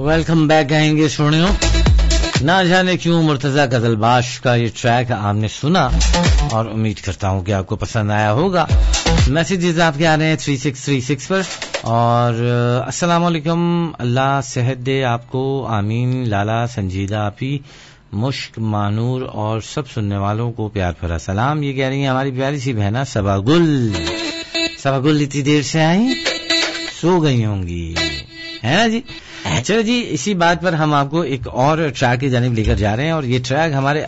Welcome back कहेंगे सुनियो। ना जाने क्यों मुर्तजा गजलबाश का ये ट्रैक आपने सुना और उम्मीद करता हूं कि आपको पसंद आया होगा। मैसेजेस आपके आ रहे हैं 3636 पर और अस्सलाम वालेकुम, अल्लाह सेहत दे आपको, आमीन। लाला, संजीदा आपी, मुश्क, मानूर और सब सुनने वालों को प्यार भरा सलाम। ये कह रही है हमारी प्यारी सी बहना सबागुल। सबागुल इतनी देर से आई, सो गई होंगी, है ना जी। चलो जी, इसी बात पर हम आपको एक और ट्रैक की जानिब लेकर जा रहे हैं और ये ट्रैक हमारे